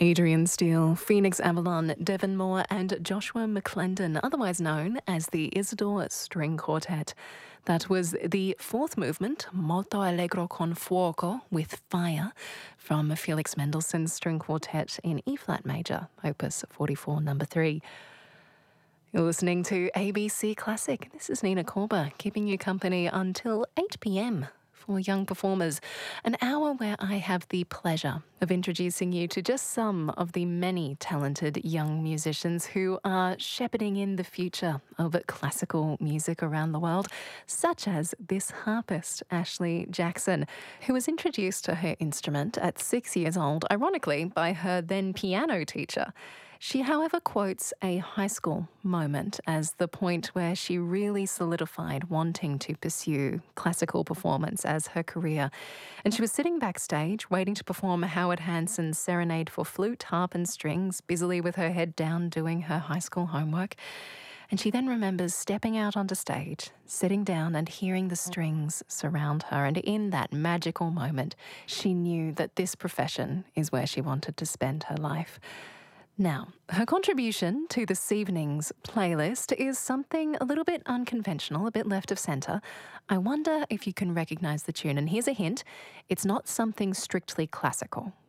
Adrian Steele, Phoenix Avalon, Devon Moore and Joshua McClendon, otherwise known as the Isidore String Quartet. That was the fourth movement, Molto Allegro con Fuoco, with fire, from Felix Mendelssohn's String Quartet in E-flat major, Opus 44, number 3. You're listening to ABC Classic. This is Nina Korber, keeping you company until 8 p.m. for young performers, an hour where I have the pleasure of introducing you to just some of the many talented young musicians who are shepherding in the future of classical music around the world, such as this harpist, Ashley Jackson, who was introduced to her instrument at 6 years old, ironically, by her then piano teacher. She, however, quotes a high school moment as the point where she really solidified wanting to pursue classical performance as her career. And she was sitting backstage waiting to perform Howard Hanson's Serenade for Flute, Harp and Strings, busily with her head down doing her high school homework. And she then remembers stepping out onto stage, sitting down and hearing the strings surround her. And in that magical moment, she knew that this profession is where she wanted to spend her life. Now, her contribution to this evening's playlist is something a little bit unconventional, a bit left of centre. I wonder if you can recognise the tune. And here's a hint, it's not something strictly classical.